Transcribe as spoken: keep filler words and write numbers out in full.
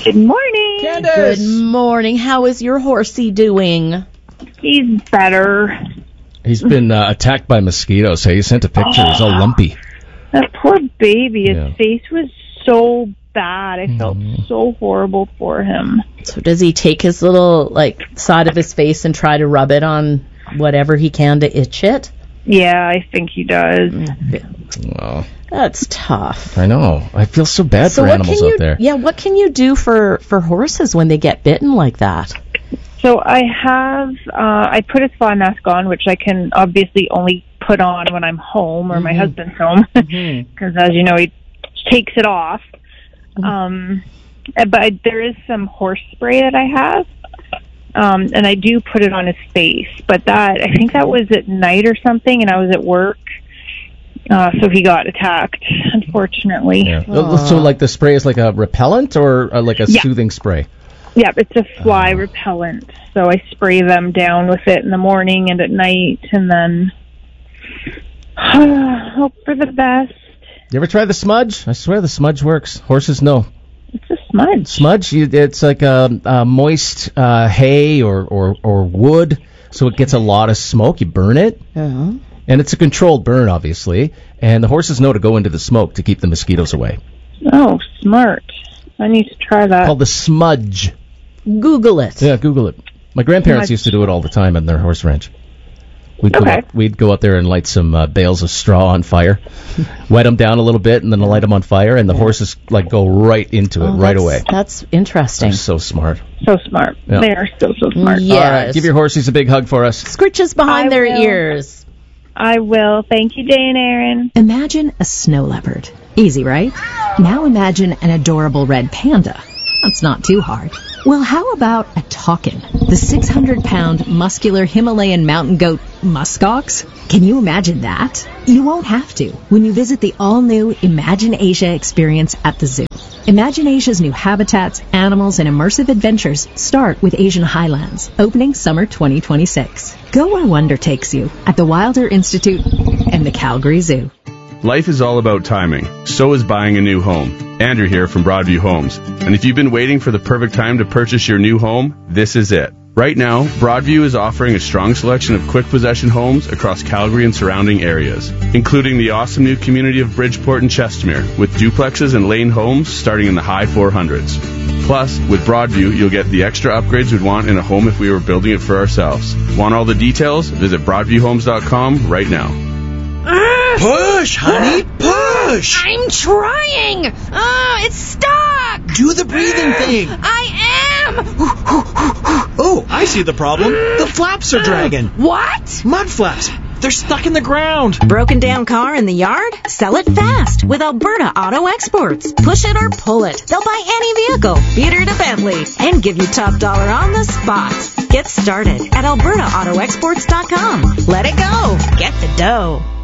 Good morning. Candace. Good morning. How is your horsey doing? He's better. He's been uh, attacked by mosquitoes. Hey, you sent a picture. He's all lumpy. That poor baby. His Yeah. face was so bad. I felt Mm-hmm. so horrible for him. So does he take his little, like, side of his face and try to rub it on whatever he can to itch it? Yeah, I think he does. Well, That's tough. I know. I feel so bad So for what animals can you, out there. yeah, what can you do for, for horses when they get bitten like that? So I have, uh, I put a fly mask on, which I can obviously only put on when I'm home or my husband's home, because as you know, he takes it off. Um, but I, there is some horse spray that I have, um, and I do put it on his face. But that, I think that was at night or something, and I was at work, uh, so he got attacked, unfortunately. Yeah. So, like, the spray is like a repellent or uh, like a Yeah. soothing spray? Yeah, it's a fly repellent. So I spray them down with it in the morning and at night, and then hope for the best. You ever try the smudge? I swear the smudge works. Horses know. It's a smudge. Smudge, you, it's like a, a moist uh, hay or, or, or wood, so it gets a lot of smoke. You burn it, Uh-huh. and it's a controlled burn, obviously, and the horses know to go into the smoke to keep the mosquitoes away. Oh, smart. I need to try that. Called the smudge. Google it. Yeah, Google it. My grandparents Smudge. used to do it all the time on their horse ranch. We'd, Okay. go, out, we'd go out there and light some uh, bales of straw on fire, wet them down a little bit, and then light them on fire, and the horses like go right into it Oh, right that's- away. That's interesting. They're so smart. So smart. Yeah. They are so, so smart. Yes. All right, give your horses a big hug for us. Scritches behind I their will. ears. I will. Thank you, Jay and Aaron. Imagine a snow leopard. Easy, right? Now imagine an adorable red panda. That's not too hard. Well, how about a takin, the six hundred pound muscular Himalayan mountain goat muskox? Can you imagine that? You won't have to when you visit the all-new Imagine Asia experience at the zoo. Imagine Asia's new habitats, animals, and immersive adventures start with Asian Highlands, opening summer twenty twenty-six. Go where wonder takes you at the Wilder Institute and the Calgary Zoo. Life is all about timing. So is buying a new home. Andrew here from Broadview Homes. And if you've been waiting for the perfect time to purchase your new home, this is it. Right now, Broadview is offering a strong selection of quick possession homes across Calgary and surrounding areas, including the awesome new community of Bridgeport and Chestermere, with duplexes and lane homes starting in the high four hundreds. Plus, with Broadview, you'll get the extra upgrades we'd want in a home if we were building it for ourselves. Want all the details? Visit broadview homes dot com right now. Push, honey, push! I'm trying! Oh, it's stuck! Do the breathing thing! I am! Oh, I see the problem. The flaps are dragging. What? Mud flaps. They're stuck in the ground. Broken down car in the yard? Sell it fast with Alberta Auto Exports. Push it or pull it. They'll buy any vehicle, Peter to Bentley, and give you top dollar on the spot. Get started at alberta auto exports dot com. Let it go. Get the dough.